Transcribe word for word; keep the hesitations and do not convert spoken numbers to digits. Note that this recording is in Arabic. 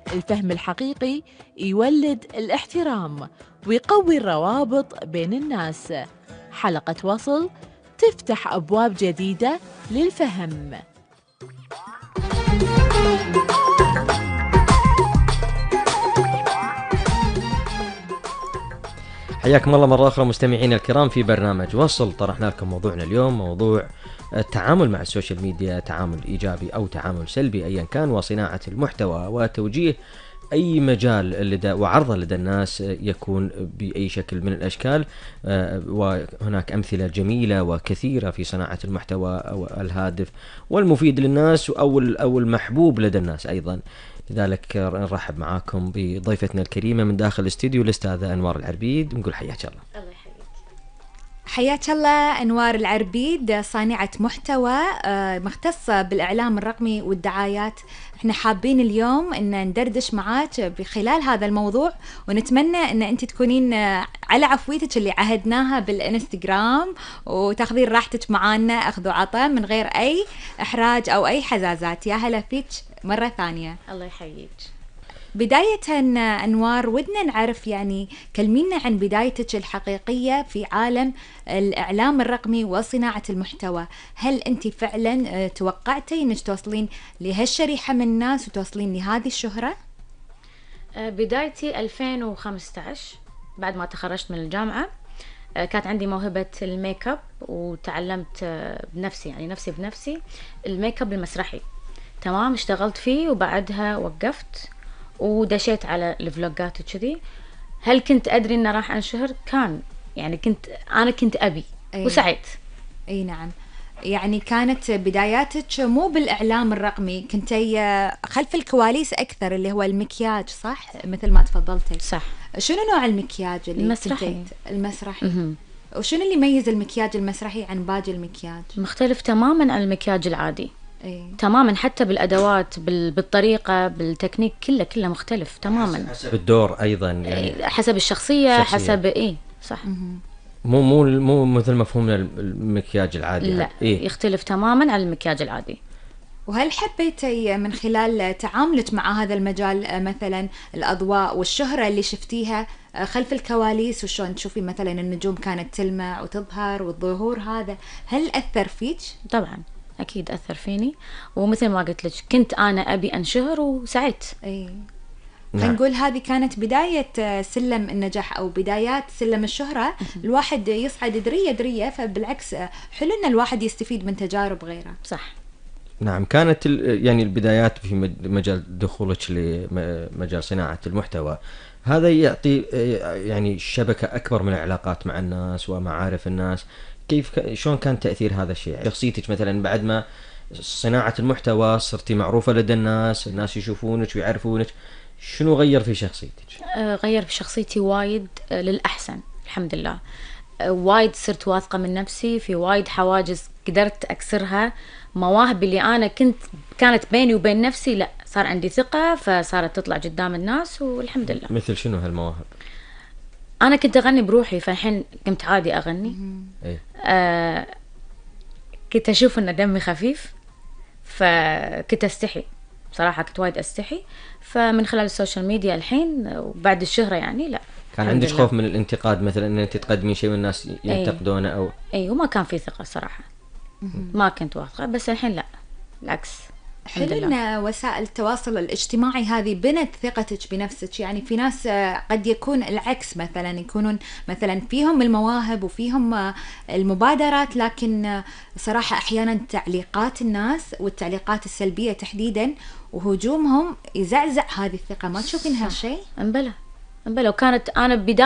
الفهم الحقيقي يولد الاحترام ويقوي الروابط بين الناس. حلقة وصل تفتح أبواب جديدة للفهم. حياكم الله مرة أخرى مستمعينا الكرام في برنامج وصل. طرحنا لكم موضوعنا اليوم، موضوع التعامل مع السوشيال ميديا، تعامل إيجابي أو تعامل سلبي أيا كان، وصناعة المحتوى وتوجيه أي مجال لدى وعرضه لدى الناس يكون بأي شكل من الأشكال. وهناك أمثلة جميلة وكثيرة في صناعة المحتوى الهادف والمفيد للناس أو أو المحبوب لدى الناس أيضا. لذلك نرحب معاكم بضيفتنا الكريمة من داخل الاستديو الأستاذة أنوار العربيد، نقول حياك الله. الله يحييك. حياك الله أنوار العربيد، صانعة محتوى مختصة بالإعلام الرقمي والدعايات. احنا حابين اليوم ان ندردش معاك بخلال هذا الموضوع، ونتمنى ان انت تكونين على عفويتك اللي عهدناها بالانستغرام وتاخذين راحتك معانا اخذ وعطاء من غير اي احراج او اي حزازات. يا هلا فيك مرة ثانية. الله يحييك. بداية أنوار، ودنا نعرف يعني كلمينا عن بدايتك الحقيقية في عالم الإعلام الرقمي وصناعة المحتوى. هل أنت فعلا توقعتي أنك توصلين لهالشريحة من الناس وتوصلين لهذه الشهرة؟ بدايتي ألفين وخمسة عشر بعد ما تخرجت من الجامعة. كانت عندي موهبة الميك اب وتعلمت بنفسي، يعني نفسي بنفسي الميك اب المسرحي. تمام، اشتغلت فيه وبعدها وقفت ودشيت على الفلوجات وكذي. هل كنت أدري إن راح أنشهر؟ كان يعني كنت أنا كنت أبي أي وسعيت. أي نعم، يعني كانت بداياتك مو بالإعلام الرقمي، كنتي خلف الكواليس أكثر، اللي هو المكياج، صح؟ مثل ما تفضلتي. صح. شنو نوع المكياج اللي المسرحي؟ المسرحي. م-م. وشنو اللي يميز المكياج المسرحي عن باقي المكياج؟ مختلف تماما عن المكياج العادي. أيه. تماما، حتى بالأدوات بالطريقة بالتكنيك كله كله مختلف تماما. حسب الدور أيضا، يعني حسب الشخصية, الشخصية. حسب إيه صح. م-م. مو مو مو مثل مفهومنا المكياج العادي. لا إيه؟ يختلف تماما عن المكياج العادي. وهل حبيتي من خلال تعاملك مع هذا المجال مثلا الأضواء والشهرة اللي شفتيها خلف الكواليس، وشون تشوفي مثلا النجوم كانت تلمع وتظهر والظهور هذا، هل أثر فيك؟ طبعا أكيد أثر فيني، ومثل ما قلت لك كنت أنا أبي أنشهر وسعيت. أي نعم. نقول هذه كانت بداية سلم النجاح أو بدايات سلم الشهرة. الواحد يصعد درية درية، فبالعكس حلو إن الواحد يستفيد من تجارب غيره. صح. نعم، كانت يعني البدايات في مجال دخولك لمجال صناعة المحتوى هذا يعطي يعني شبكة أكبر من العلاقات مع الناس ومعارف الناس. كيف شلون كان تأثير هذا الشيء شخصيتك مثلا بعد ما صناعة المحتوى صرتي معروفة لدى الناس، الناس يشوفونك ويعرفونك، شنو غير في شخصيتك؟ آه غير في شخصيتي وايد آه للأحسن الحمد لله. آه وايد صرت واثقة من نفسي، في وايد حواجز قدرت أكسرها. مواهب اللي أنا كنت كانت بيني وبين نفسي لا صار عندي ثقة، فصارت تطلع قدام الناس والحمد لله. مثل شنو هالمواهب؟ أنا كنت أغني بروحي، فالحين قمت عادي أغني. إيه؟ آه كنت أشوف إن دمي خفيف، فكنت أستحي صراحة، كنت وايد أستحي. فمن خلال السوشيال ميديا الحين وبعد الشهرة يعني لا. كان عندك خوف من الانتقاد مثلا، إن أنت تقدمي شيء والناس ينتقدونه أو؟ أي وما كان في ثقة صراحة، ما كنت واثقة، بس الحين لا بالعكس. حلو ان وسائل التواصل الاجتماعي هذه بنت ثقتك بنفسك. يعني في ناس قد يكون العكس، مثلا يكونون مثلا فيهم المواهب وفيهم المبادرات، لكن صراحة احيانا تعليقات الناس والتعليقات السلبية تحديدا وهجومهم يزعزع هذه الثقة. ما تشوفين هالشيء؟ انبلى انبلى وكانت انا بداية